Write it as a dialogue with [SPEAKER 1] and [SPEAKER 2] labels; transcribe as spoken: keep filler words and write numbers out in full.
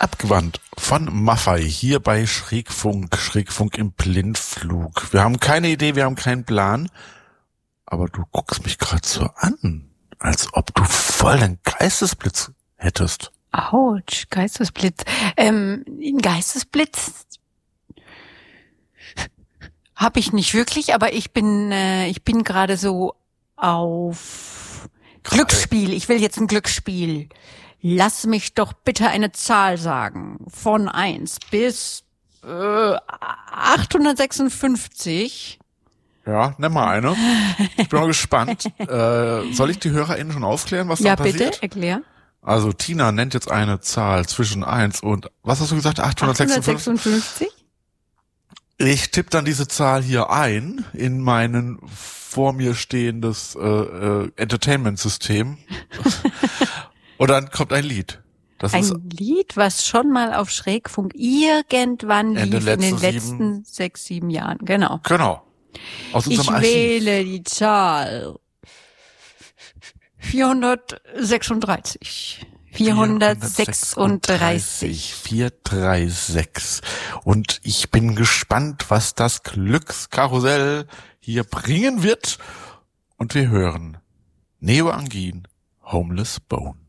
[SPEAKER 1] Abgewandt von Maffei hier bei Schrägfunk, Schrägfunk im Blindflug. Wir haben keine Idee, wir haben keinen Plan, aber du guckst mich gerade so an, als ob du voll einen Geistesblitz hättest.
[SPEAKER 2] Autsch, Geistesblitz. Ähm, ein Geistesblitz habe ich nicht wirklich, aber ich bin, äh, ich bin gerade so auf Glücksspiel. Ich will jetzt ein Glücksspiel. Lass mich doch bitte eine Zahl sagen. Von eins bis äh, achthundertsechsundfünfzig.
[SPEAKER 1] Ja, nimm mal eine. Ich bin mal gespannt. Äh, soll ich die HörerInnen schon aufklären, was
[SPEAKER 2] ja,
[SPEAKER 1] da passiert?
[SPEAKER 2] Ja, bitte, erklär.
[SPEAKER 1] Also Tina nennt jetzt eine Zahl zwischen eins und, was hast du gesagt, achthundertsechsundfünfzig?
[SPEAKER 2] achthundertsechsundfünfzig?
[SPEAKER 1] Ich tippe dann diese Zahl hier ein in meinen vor mir stehendes äh, äh, Entertainment-System. Und dann kommt ein Lied. Das
[SPEAKER 2] ein
[SPEAKER 1] ist
[SPEAKER 2] Lied, was schon mal auf Schrägfunk irgendwann
[SPEAKER 1] in
[SPEAKER 2] lief
[SPEAKER 1] den
[SPEAKER 2] in den
[SPEAKER 1] letzten
[SPEAKER 2] letzten
[SPEAKER 1] sieben,
[SPEAKER 2] sechs, sieben Jahren. Genau.
[SPEAKER 1] Genau. Aus unserem
[SPEAKER 2] ich
[SPEAKER 1] Archiv.
[SPEAKER 2] wähle die Zahl vierhundertsechsunddreißig. vierhundertsechsunddreißig.
[SPEAKER 1] vierhundertsechsunddreißig. Und ich bin gespannt, was das Glückskarussell hier bringen wird. Und wir hören Neo Angin, Homeless Bone.